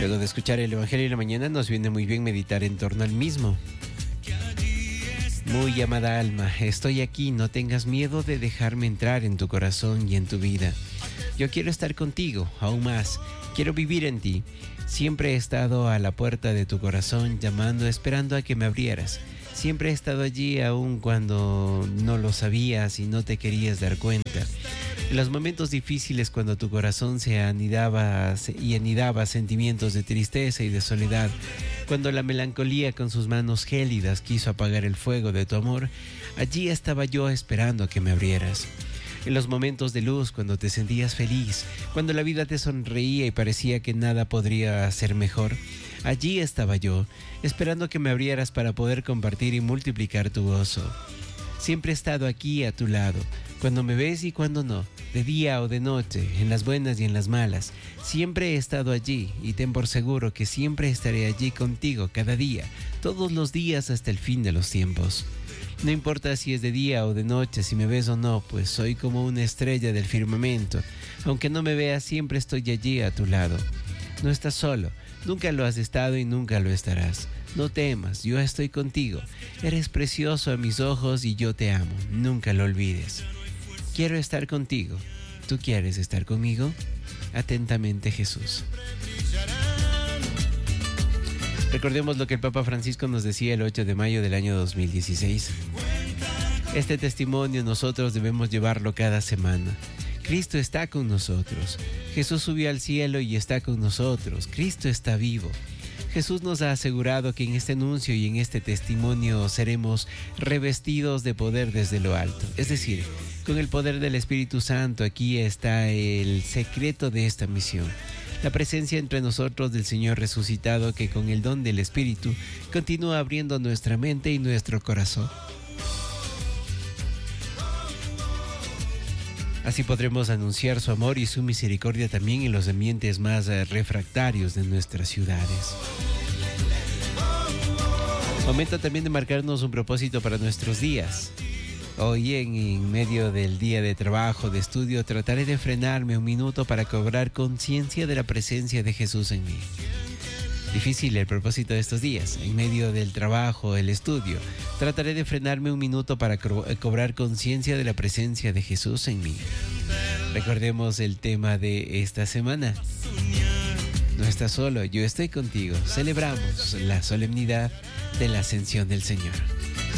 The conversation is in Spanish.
Luego de escuchar el Evangelio de la mañana nos viene muy bien meditar en torno al mismo. Muy amada alma, estoy aquí, no tengas miedo de dejarme entrar en tu corazón y en tu vida. Yo quiero estar contigo, aún más, quiero vivir en ti. Siempre he estado a la puerta de tu corazón llamando, esperando a que me abrieras. Siempre he estado allí aun cuando no lo sabías y no te querías dar cuenta. En los momentos difíciles cuando tu corazón se anidaba sentimientos de tristeza y de soledad, cuando la melancolía con sus manos gélidas quiso apagar el fuego de tu amor, allí estaba yo esperando a que me abrieras. En los momentos de luz, cuando te sentías feliz, cuando la vida te sonreía y parecía que nada podría ser mejor, allí estaba yo, esperando que me abrieras para poder compartir y multiplicar tu gozo. Siempre he estado aquí a tu lado, cuando me ves y cuando no, de día o de noche, en las buenas y en las malas. Siempre he estado allí y ten por seguro que siempre estaré allí contigo cada día, todos los días hasta el fin de los tiempos. No importa si es de día o de noche, si me ves o no, pues soy como una estrella del firmamento. Aunque no me veas, siempre estoy allí a tu lado. No estás solo, nunca lo has estado y nunca lo estarás. No temas, yo estoy contigo. Eres precioso a mis ojos y yo te amo, nunca lo olvides. Quiero estar contigo. ¿Tú quieres estar conmigo? Atentamente, Jesús. Recordemos lo que el Papa Francisco nos decía el 8 de mayo del año 2016. Este testimonio nosotros debemos llevarlo cada semana. Cristo está con nosotros. Jesús subió al cielo y está con nosotros. Cristo está vivo. Jesús nos ha asegurado que en este anuncio y en este testimonio seremos revestidos de poder desde lo alto. Es decir, con el poder del Espíritu Santo, aquí está el secreto de esta misión. La presencia entre nosotros del Señor resucitado que con el don del Espíritu continúa abriendo nuestra mente y nuestro corazón. Así podremos anunciar su amor y su misericordia también en los ambientes más refractarios de nuestras ciudades. Momento también de marcarnos un propósito para nuestros días. Hoy en medio del día de trabajo, de estudio, trataré de frenarme un minuto para cobrar conciencia de la presencia de Jesús en mí. Difícil el propósito de estos días. En medio del trabajo, el estudio, trataré de frenarme un minuto para cobrar conciencia de la presencia de Jesús en mí. Recordemos el tema de esta semana. No estás solo, yo estoy contigo. Celebramos la solemnidad de la ascensión del Señor.